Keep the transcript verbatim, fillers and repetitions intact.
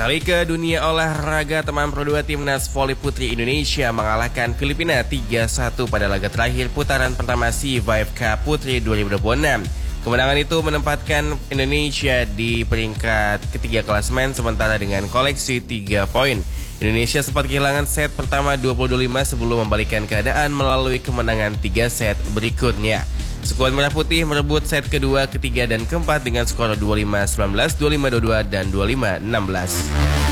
Beralih ke dunia olahraga, teman Pro dua Timnas Voli Putri Indonesia mengalahkan Filipina tiga satu pada laga terakhir putaran pertama SEA Vive Cup Putri dua ribu dua puluh enam. Kemenangan itu menempatkan Indonesia di peringkat ketiga klasemen sementara dengan koleksi tiga poin. Indonesia sempat kehilangan set pertama dua puluh dua lima sebelum membalikkan keadaan melalui kemenangan tiga set berikutnya. Skuad Merah Putih merebut set kedua, ketiga, dan keempat dengan skor dua puluh lima sembilan belas, dua puluh lima dua puluh dua, dan dua puluh lima enam belas.